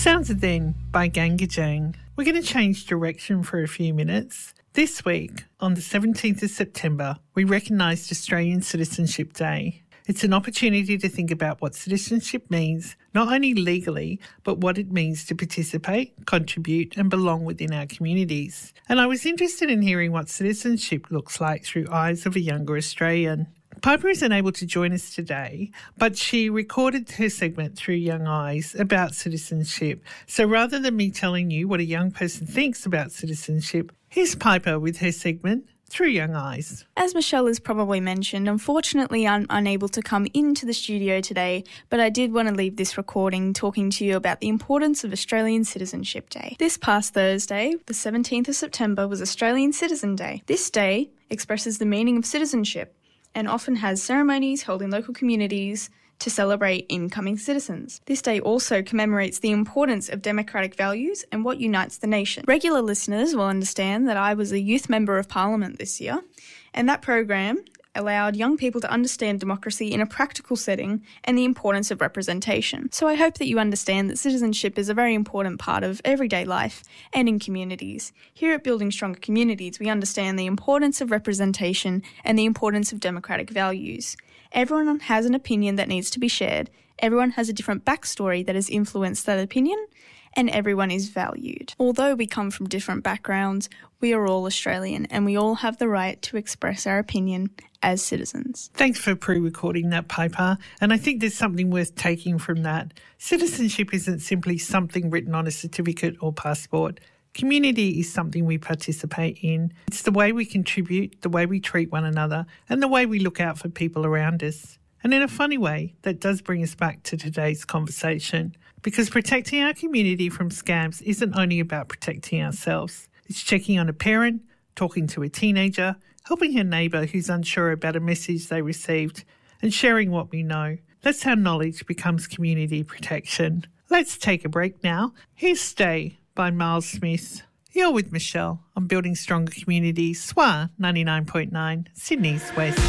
Sounds of Then by Gangajang. We're going to change direction for a few minutes. This week, on the 17th of September, we recognised Australian Citizenship Day. It's an opportunity to think about what citizenship means, not only legally, but what it means to participate, contribute and belong within our communities. And I was interested in hearing what citizenship looks like through eyes of a younger Australian. Piper isn't able to join us today, but she recorded her segment Through Young Eyes about citizenship. So rather than me telling you what a young person thinks about citizenship, here's Piper with her segment Through Young Eyes. As Michelle has probably mentioned, unfortunately I'm unable to come into the studio today, but I did want to leave this recording talking to you about the importance of Australian Citizenship Day. This past Thursday, the 17th of September, was Australian Citizen Day. This day expresses the meaning of citizenship and often has ceremonies held in local communities to celebrate incoming citizens. This day also commemorates the importance of democratic values and what unites the nation. Regular listeners will understand that I was a youth member of Parliament this year, and that program allowed young people to understand democracy in a practical setting and the importance of representation. So I hope that you understand that citizenship is a very important part of everyday life and in communities. Here at Building Stronger Communities, we understand the importance of representation and the importance of democratic values. Everyone has an opinion that needs to be shared. Everyone has a different backstory that has influenced that opinion, and everyone is valued. Although we come from different backgrounds, we are all Australian and we all have the right to express our opinion as citizens. Thanks for pre-recording that, Piper. And I think there's something worth taking from that. Citizenship isn't simply something written on a certificate or passport. Community is something we participate in. It's the way we contribute, the way we treat one another, and the way we look out for people around us. And in a funny way, that does bring us back to today's conversation, because protecting our community from scams isn't only about protecting ourselves. It's checking on a parent, talking to a teenager, helping a neighbour who's unsure about a message they received, and sharing what we know. That's how knowledge becomes community protection. Let's take a break now. Here's Stay by Miles Smith. You're with Michelle on Building Stronger Communities, SWA 99.9, Sydney's West.